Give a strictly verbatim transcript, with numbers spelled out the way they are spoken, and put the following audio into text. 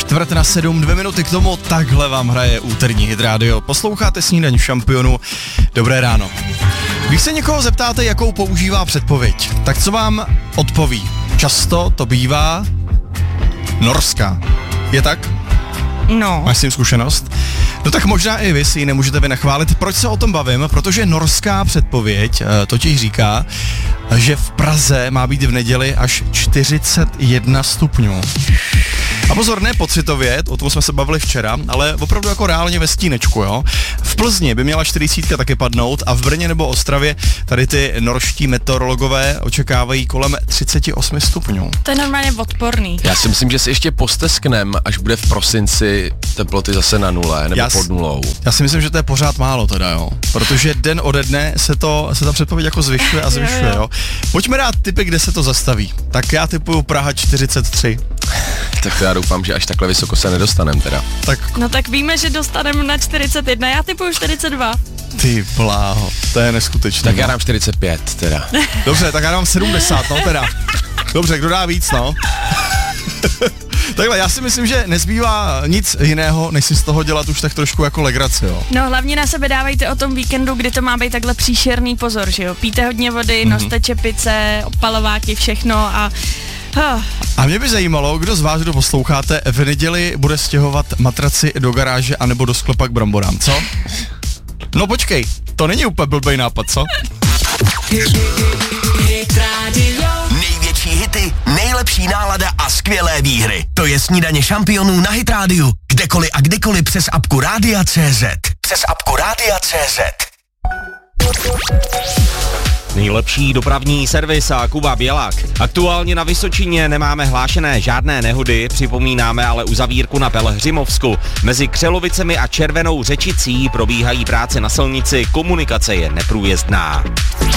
Čtvrt na sedm, dvě minuty k tomu, takhle vám hraje úterní Hit Radio. Posloucháte Snídaň šampionu, dobré ráno. Když se někoho zeptáte, jakou používá předpověď, tak co vám odpoví? Často to bývá norská. Je tak? No. Máš s tím zkušenost? No tak možná i vy si ji nemůžete vynachválit. Proč se o tom bavím? Protože norská předpověď totiž říká, že v Praze má být v neděli až čtyřicet jedna stupňů. A pozor, ne pocitově, o tom jsme se bavili včera, ale opravdu jako reálně ve stínečku, jo. V Plzni by měla čtyřicítka taky padnout a v Brně nebo Ostravě tady ty norští meteorologové očekávají kolem třicet osm stupňů. To je normálně odporný. Já si myslím, že si ještě postesknem, až bude v prosinci teploty zase na nule, nebo já pod nulou. Já si myslím, že to je pořád málo teda, jo. Protože den ode dne se to, se ta předpověď jako zvyšuje a zvyšuje, jo. Pojďme dát tipy, kde se to zastaví. Tak já tipuju Praha čtyřicet tři. Tak já doufám, že až takhle vysoko se nedostaneme teda. Tak... No tak víme, že dostaneme na čtyřicet jedna, já tipuju čtyřicet dva. Ty bláho, to je neskutečné. Tak já dám čtyřicet pět teda. Dobře, tak já dám sedmdesát, no teda. Dobře, kdo dá víc, no? Takhle, já si myslím, že nezbývá nic jiného, než si z toho dělat už tak trošku jako legraci, jo. No hlavně na sebe dávejte o tom víkendu, kdy to má být takhle příšerný, pozor, že jo. Pijte hodně vody, mm-hmm. noste čepice, opalováky, všechno a... Oh. A mě by zajímalo, kdo z vás, kdo posloucháte, v neděli bude stěhovat matraci do garáže anebo do sklepa k bramborám, co? No počkej, to není úplně blbej nápad, co? Největší hity, nejlepší nálada a skvělé výhry. To je Snídaně šampionů na Hit Radio. Kdekoliv a kdykoliv přes apku Rádia tečka cé zet. Přes apku Rádia tečka cé zet. Nejlepší dopravní servis a Kuba Bělák. Aktuálně na Vysočině nemáme hlášené žádné nehody, připomínáme ale uzavírku na Pelhřimovsku. Mezi Křelovicemi a Červenou Řečicí probíhají práce na silnici, komunikace je neprůjezdná.